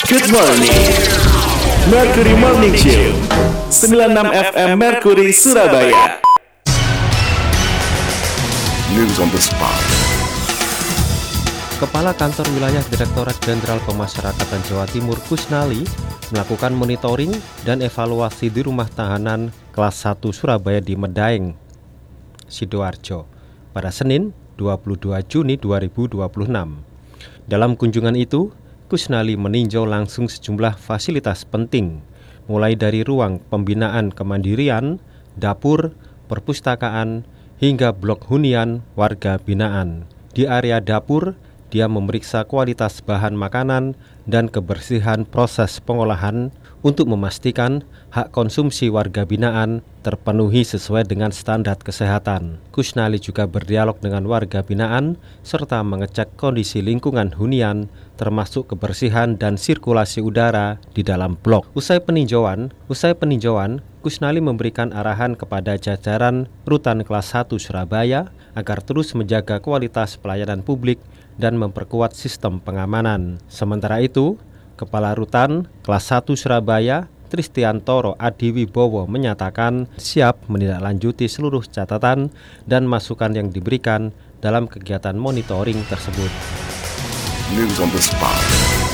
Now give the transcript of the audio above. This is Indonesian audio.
Good morning, Mercury Morning Show, 96 FM Mercury Surabaya. News on the spot. Kepala Kantor Wilayah Direktorat Jenderal Pemasyarakatan Jawa Timur Kusnali melakukan monitoring dan evaluasi di rumah tahanan kelas 1 Surabaya di Medaeng, Sidoarjo pada Senin 22 Juni 2026. Dalam kunjungan itu, Kusnali meninjau langsung sejumlah fasilitas penting, mulai dari ruang pembinaan kemandirian, dapur, perpustakaan, hingga blok hunian warga binaan. Di area dapur, dia memeriksa kualitas bahan makanan dan kebersihan proses pengolahan untuk memastikan hak konsumsi warga binaan terpenuhi sesuai dengan standar kesehatan. Kusnali juga berdialog dengan warga binaan serta mengecek kondisi lingkungan hunian termasuk kebersihan dan sirkulasi udara di dalam blok. Usai peninjauan, Kusnali memberikan arahan kepada jajaran Rutan Kelas 1 Surabaya agar terus menjaga kualitas pelayanan publik dan memperkuat sistem pengamanan. Sementara itu, Kepala Rutan Kelas 1 Surabaya, Tristiantoro Adiwibowo menyatakan siap menindaklanjuti seluruh catatan dan masukan yang diberikan dalam kegiatan monitoring tersebut. News on the spot.